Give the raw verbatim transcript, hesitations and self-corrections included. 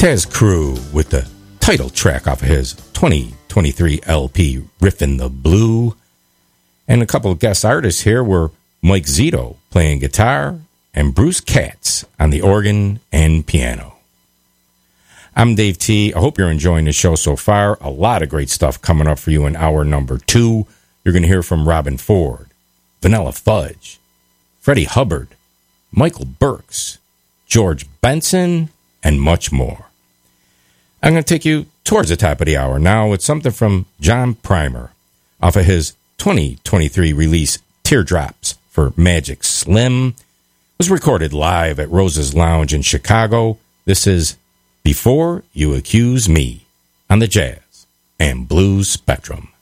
Taz Crew with the title track off of his twenty twenty-three L P, Riffin' the Blue. And a couple of guest artists here were Mike Zito playing guitar and Bruce Katz on the organ and piano. I'm Dave T. I hope you're enjoying the show so far. A lot of great stuff coming up for you in hour number two. You're going to hear from Robben Ford, Vanilla Fudge, Freddie Hubbard, Michael Burks, George Benson, and much more. I'm going to take you towards the top of the hour now with something from John Primer off of his twenty twenty-three release Teardrops for Magic Slim. It was recorded live at Rose's Lounge in Chicago. This is Before You Accuse Me on the Jazz and Blues Spectrum.